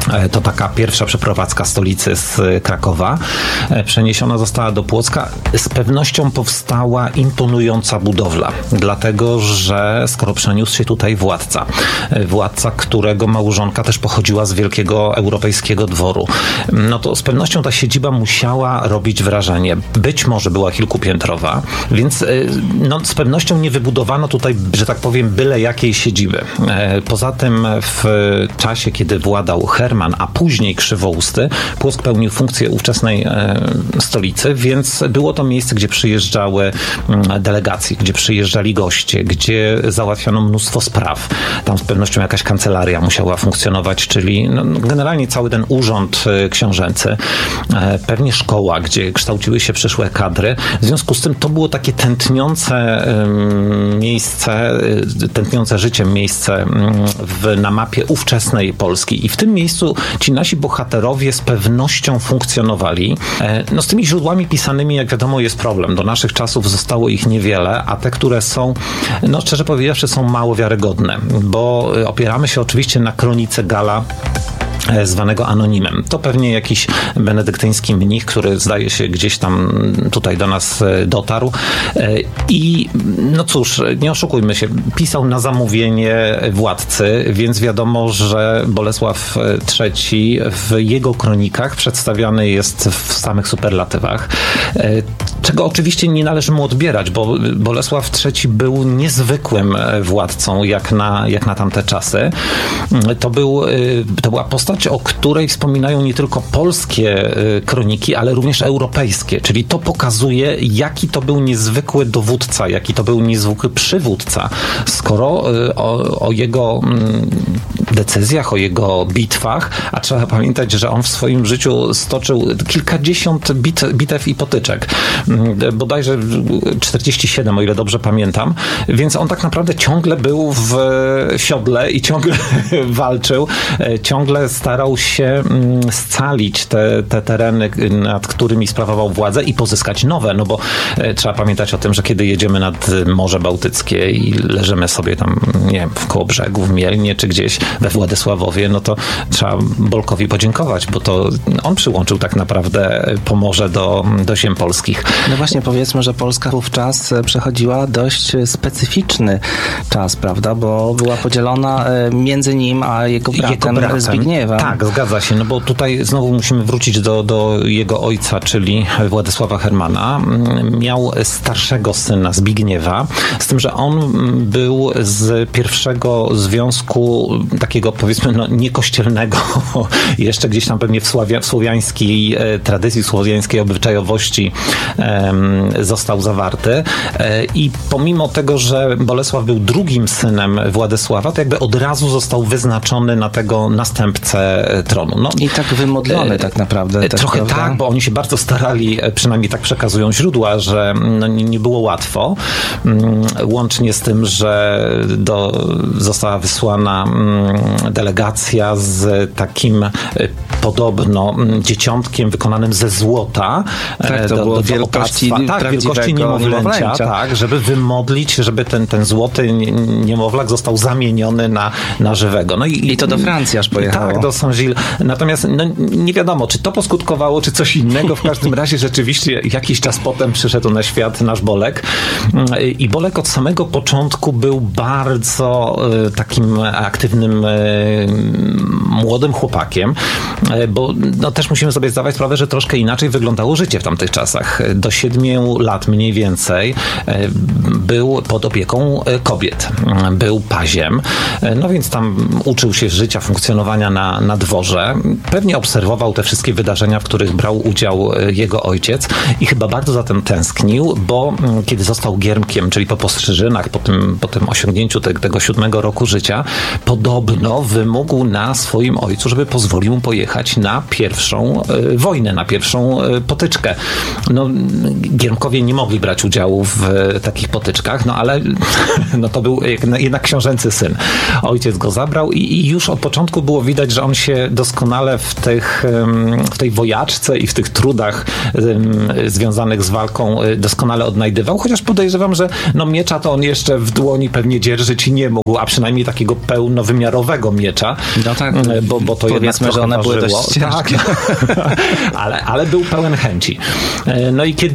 [SPEAKER 5] To taka pierwsza przeprowadzka stolicy z Krakowa. Przeniesiona została do Płocka. Z pewnością powstała imponująca budowla, dlatego że skoro przeniósł się tutaj władca, którego małżonka też pochodziła z wielkiego europejskiego dworu, no to z pewnością ta siedziba musiała robić wrażenie. Być może była kilkupiętrowa, więc no, z pewnością nie wybudowano tutaj, że tak powiem, byle jakiej siedziby. Poza tym w czasie, kiedy władał Herman, a później Krzywousty, Płock pełnił funkcję ówczesnej stolicy, więc było to miejsce, gdzie przyjeżdżały delegacje, gdzie przyjeżdżali goście, gdzie załatwiano mnóstwo spraw. Tam z pewnością jakaś kancelaria musiała funkcjonować, czyli no, generalnie cały ten urząd książęcy. Pewnie szkoła, gdzie kształciły się przyszłe kadry. W związku z tym to było takie tętniące miejsce, tętniące życiem miejsce na mapie ówczesnej Polski. I w tym miejscu ci nasi bohaterowie z pewnością funkcjonowali. No z tymi źródłami pisanymi, jak wiadomo, jest problem. Do naszych czasów zostało ich niewiele, a te, które są, no szczerze powiedziawszy, są mało wiarygodne, bo opieramy się oczywiście na kronice Gala, zwanego Anonimem. To pewnie jakiś benedyktyński mnich, który zdaje się gdzieś tam tutaj do nas dotarł i no cóż, nie oszukujmy się, pisał na zamówienie władcy, więc wiadomo, że Bolesław III w jego kronikach przedstawiany jest w samych superlatywach, czego oczywiście nie należy mu odbierać, bo Bolesław III był niezwykłym władcą jak na tamte czasy. To była postać, o której wspominają nie tylko polskie kroniki, ale również europejskie. Czyli to pokazuje, jaki to był niezwykły dowódca, jaki to był niezwykły przywódca, skoro o jego decyzjach, o jego bitwach, a trzeba pamiętać, że on w swoim życiu stoczył kilkadziesiąt bitew i potyczek. Bodajże 47, o ile dobrze pamiętam. Więc on tak naprawdę ciągle był w siodle i ciągle walczył, ciągle starał się scalić te tereny, nad którymi sprawował władzę i pozyskać nowe, no bo trzeba pamiętać o tym, że kiedy jedziemy nad Morze Bałtyckie i leżymy sobie tam, nie wiem, koło brzegu, w Mielnie czy gdzieś we Władysławowie, no to trzeba Bolkowi podziękować, bo to on przyłączył tak naprawdę Pomorze do ziem polskich.
[SPEAKER 2] No właśnie, powiedzmy, że Polska wówczas przechodziła dość specyficzny czas, prawda, bo była podzielona między nim a jego bratem Zbigniewem.
[SPEAKER 5] Tak, zgadza się, no bo tutaj znowu musimy wrócić do jego ojca, czyli Władysława Hermana. Miał starszego syna Zbigniewa, z tym, że on był z pierwszego związku takiego, powiedzmy, no niekościelnego, jeszcze gdzieś tam pewnie w słowiańskiej tradycji, słowiańskiej obyczajowości został zawarty i pomimo tego, że Bolesław był drugim synem Władysława, to jakby od razu został wyznaczony na tego następcę tronu. No,
[SPEAKER 2] i tak wymodlony tak naprawdę.
[SPEAKER 5] Trochę prawda? Tak, bo oni się bardzo starali, przynajmniej tak przekazują źródła, że no, nie było łatwo. Łącznie z tym, że została wysłana delegacja z takim podobno dzieciątkiem wykonanym ze złota.
[SPEAKER 2] Tak, to było wielkości
[SPEAKER 5] niemowlęcia, tak, żeby wymodlić, żeby ten złoty niemowlak został zamieniony na żywego. No i
[SPEAKER 2] to do Francji aż pojechało.
[SPEAKER 5] Tak, do Saint-Gilles. Natomiast no, nie wiadomo, czy to poskutkowało, czy coś innego. W każdym razie rzeczywiście jakiś czas potem przyszedł na świat nasz Bolek. I Bolek od samego początku był bardzo takim aktywnym młodym chłopakiem, bo no, też musimy sobie zdawać sprawę, że troszkę inaczej wyglądało życie w tamtych czasach. Do 7 lat mniej więcej był pod opieką kobiet. Był paziem. No więc tam uczył się życia, funkcjonowania na dworze. Pewnie obserwował te wszystkie wydarzenia, w których brał udział jego ojciec i chyba bardzo za tym tęsknił, bo kiedy został giermkiem, czyli po postrzyżynach, po tym osiągnięciu tego 7 roku życia, podobno wymógł na swoim ojcu, żeby pozwolił mu pojechać przygotowywać na pierwszą wojnę, na pierwszą potyczkę. No, Giermkowie nie mogli brać udziału w takich potyczkach, no ale no, to był jednak książęcy syn. Ojciec go zabrał i już od początku było widać, że on się doskonale w tej wojaczce i w tych trudach związanych z walką doskonale odnajdywał, chociaż podejrzewam, że no, miecza to on jeszcze w dłoni pewnie dzierżyć nie mógł, a przynajmniej takiego pełnowymiarowego miecza,
[SPEAKER 2] no tak,
[SPEAKER 5] bo to jednak
[SPEAKER 2] że one były dość ciężkie.
[SPEAKER 5] Tak, ale był pełen chęci. No i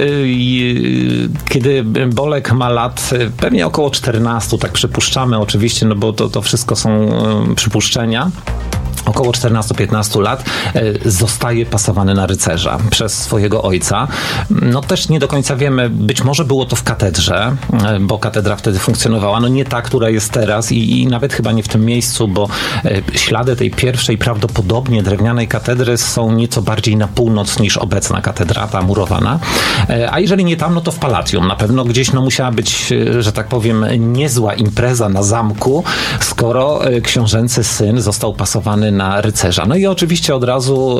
[SPEAKER 5] kiedy Bolek ma lat pewnie około 14, tak przypuszczamy oczywiście, no bo to wszystko są przypuszczenia, około 14-15 lat zostaje pasowany na rycerza przez swojego ojca. No też nie do końca wiemy, być może było to w katedrze, bo katedra wtedy funkcjonowała, no nie ta, która jest teraz i nawet chyba nie w tym miejscu, bo ślady tej pierwszej prawdopodobnie drewnianej katedry są nieco bardziej na północ niż obecna katedra, ta murowana. A jeżeli nie tam, no to w Palatium. Na pewno gdzieś no musiała być, że tak powiem, niezła impreza na zamku, skoro książęcy syn został pasowany na rycerza. No i oczywiście od razu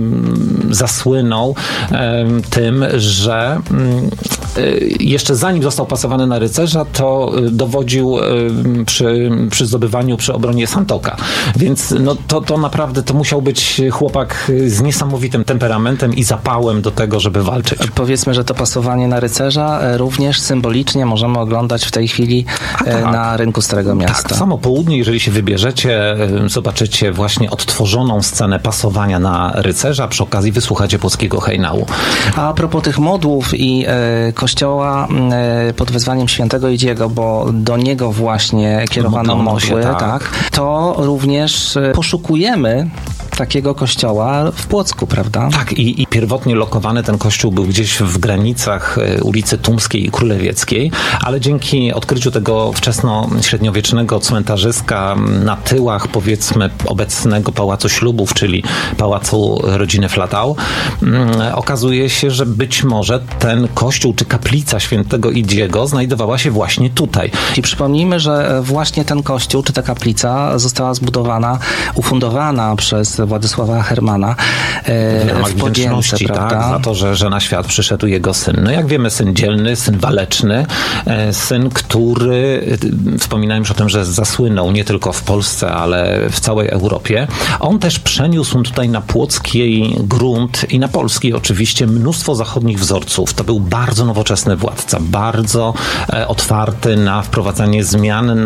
[SPEAKER 5] zasłynął tym, że jeszcze zanim został pasowany na rycerza, to dowodził przy zdobywaniu, przy obronie Santoka. Więc no, to naprawdę to musiał być chłopak z niesamowitym temperamentem i zapałem do tego, żeby walczyć.
[SPEAKER 2] Powiedzmy, że to pasowanie na rycerza również symbolicznie możemy oglądać w tej chwili na rynku Starego Miasta.
[SPEAKER 5] Tak, samo południe, jeżeli się wybierzecie, zobaczycie właśnie odtworzoną scenę pasowania na rycerza, przy okazji wysłuchacie polskiego hejnału.
[SPEAKER 2] A propos tych modłów i kościoła pod wezwaniem świętego Idziego, bo do niego właśnie kierowano modły, tak, to również poszukujemy takiego kościoła w Płocku, prawda?
[SPEAKER 5] Tak, i pierwotnie lokowany ten kościół był gdzieś w granicach ulicy Tumskiej i Królewieckiej, ale dzięki odkryciu tego wczesno-średniowiecznego cmentarzyska na tyłach, powiedzmy, obecnego Pałacu Ślubów, czyli Pałacu Rodziny Flatau, okazuje się, że być może ten kościół czy kaplica świętego Idziego znajdowała się właśnie tutaj.
[SPEAKER 2] I przypomnijmy, że właśnie ten kościół czy ta kaplica została zbudowana, ufundowana przez Władysława Hermana w Podience, prawda?
[SPEAKER 5] Tak, za to, że na świat przyszedł jego syn. No jak wiemy, syn dzielny, syn waleczny, syn, który, wspominałem już o tym, że zasłynął nie tylko w Polsce, ale w całej Europie. On też przeniósł tutaj na płocki grunt i na polski oczywiście mnóstwo zachodnich wzorców. To był bardzo nowoczesny władca, bardzo otwarty na wprowadzanie zmian,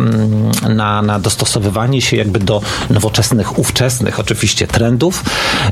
[SPEAKER 5] na dostosowywanie się jakby do nowoczesnych, ówczesnych oczywiście trendów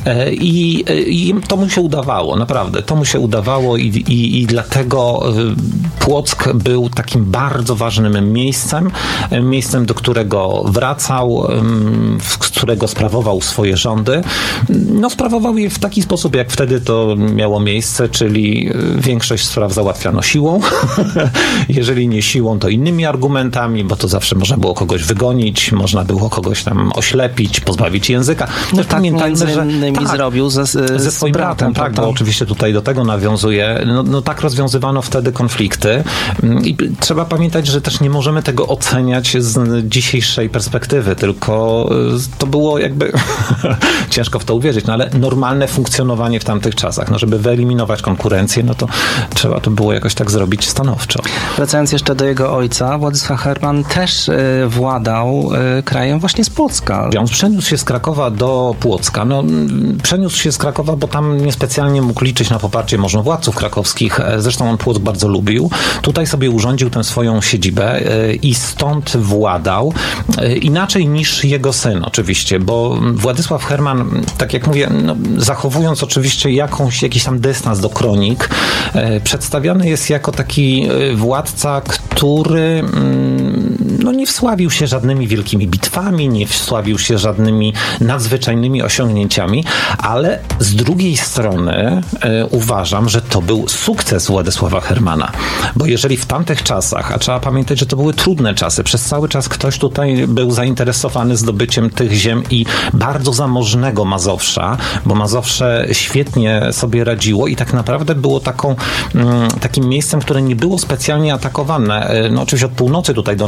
[SPEAKER 5] i to mu się udawało, naprawdę. To mu się udawało i dlatego Płock był takim bardzo ważnym miejscem, do którego wracał, z którego sprawował swoje rządy. No sprawował je w taki sposób, jak wtedy to miało miejsce, czyli większość spraw załatwiano siłą. Jeżeli nie siłą, to innymi argumentami, bo to zawsze można było kogoś wygonić, można było kogoś tam oślepić, pozbawić języka.
[SPEAKER 2] No tak między innymi zrobił ze swoim bratem,
[SPEAKER 5] tak, bo oczywiście tutaj do tego nawiązuje. No tak rozwiązywano wtedy konflikty i trzeba pamiętać, że też nie możemy tego oceniać z dzisiejszej perspektywy, tylko to było jakby ciężko w to uwierzyć, no ale normalne funkcjonowanie w tamtych czasach. No żeby wyeliminować konkurencję, no to trzeba to było jakoś tak zrobić stanowczo.
[SPEAKER 2] Wracając jeszcze do jego ojca, Władysław Herman też władał krajem właśnie z Płocka.
[SPEAKER 5] On przeniósł się z Krakowa do Płocka. No, przeniósł się z Krakowa, bo tam niespecjalnie mógł liczyć na poparcie możnowładców krakowskich. Zresztą on Płock bardzo lubił. Tutaj sobie urządził tę swoją siedzibę i stąd władał. Inaczej niż jego syn oczywiście, bo Władysław Herman, tak jak mówię, no, zachowując oczywiście jakiś tam dystans do kronik, przedstawiany jest jako taki władca, który no, nie wsławił się żadnymi wielkimi bitwami, nie wsławił się żadnymi nadzwyczajnymi osiągnięciami, ale z drugiej strony uważam, że to był sukces Władysława Hermana, bo jeżeli w tamtych czasach, a trzeba pamiętać, że to były trudne czasy, przez cały czas ktoś tutaj był zainteresowany zdobyciem tych ziem i bardzo zamożnego Mazowsza, bo Mazowsze świetnie sobie radziło i tak naprawdę było takim miejscem, które nie było specjalnie atakowane. No oczywiście od północy tutaj do nas przyjeżdżali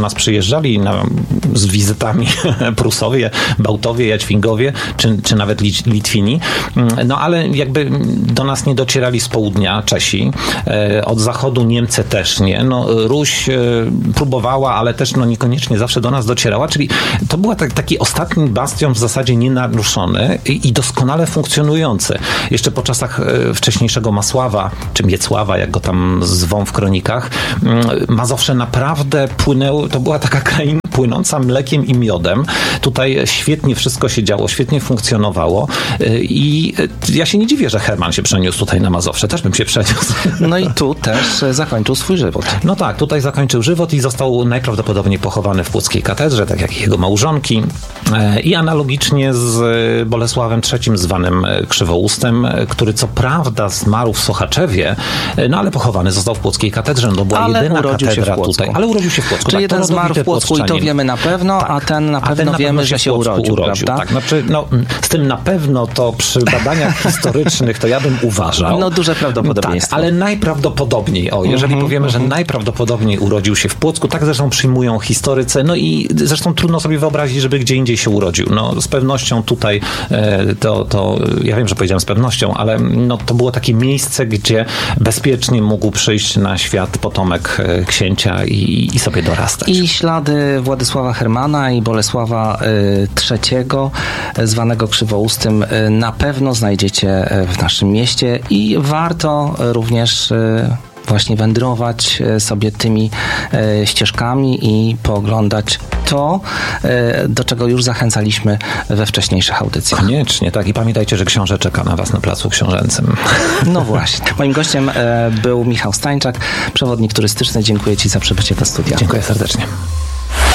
[SPEAKER 5] przyjeżdżali z wizytami Prusowie, Bałtowie, Jadźwigowie, czy nawet Litwini, no ale jakby do nas nie docierali z południa Czesi, od zachodu Niemcy też nie. No, Ruś próbowała, ale też niekoniecznie zawsze do nas docierała, czyli to był taki ostatni bastion w zasadzie nienaruszony i doskonale funkcjonujący. Jeszcze po czasach wcześniejszego Masława, czy Miecława, jak go tam zwą w kronikach, Mazowsze naprawdę płynęło, to była taka kraina płynąca mlekiem i miodem. Tutaj świetnie wszystko się działo, świetnie funkcjonowało i ja się nie dziwię, że Herman się przeniósł tutaj na Mazowsze. Też bym się przeniósł.
[SPEAKER 2] No i tu też zakończył swój żywot.
[SPEAKER 5] No tak, tutaj zakończył żywot i został najprawdopodobniej pochowany w Płockiej katedrze, tak jak i jego małżonki. I analogicznie z Bolesławem III, zwanym Krzywoustem, który co prawda zmarł w Sochaczewie, no ale pochowany został w Płockiej katedrze. No to była jedyna katedra tutaj. Ale urodził się w Płocku.
[SPEAKER 2] Czyli jeden zmarł w Płocku i to wiemy na pewno, tak. a ten na pewno wiemy, że się urodził, prawda?
[SPEAKER 5] Tak, znaczy, z tym na pewno to przy badaniach historycznych to ja bym uważał.
[SPEAKER 2] No duże prawdopodobieństwo.
[SPEAKER 5] Tak, ale najprawdopodobniej, jeżeli powiemy, że najprawdopodobniej urodził się w Płocku, tak zresztą przyjmują historycy, no i zresztą trudno sobie wyobrazić, żeby gdzie indziej się urodził. No z pewnością tutaj to ja wiem, że powiedziałem z pewnością, ale to było takie miejsce, gdzie bezpiecznie mógł przyjść na świat potomek księcia i sobie dorastać.
[SPEAKER 2] I ślady Władysława Hermana i Bolesława III, zwanego Krzywoustym, na pewno znajdziecie w naszym mieście i warto również właśnie wędrować sobie tymi ścieżkami i pooglądać to, do czego już zachęcaliśmy we wcześniejszych audycjach.
[SPEAKER 5] Koniecznie, tak. I pamiętajcie, że książę czeka na was na Placu Książęcym.
[SPEAKER 2] No właśnie. Moim gościem był Michał Stańczak, przewodnik turystyczny. Dziękuję ci za przybycie do studia.
[SPEAKER 5] Dziękuję serdecznie.